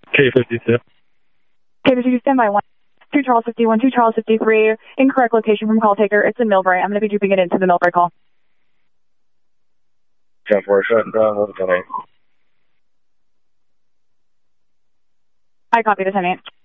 K52. K52, stand by 2 Charles 51, 2 Charles 53, incorrect location from call taker. It's in Millbrae. I'm going to be drooping it into the Millbrae call. 10-4, shut down, 10-8. I copy the 10-8.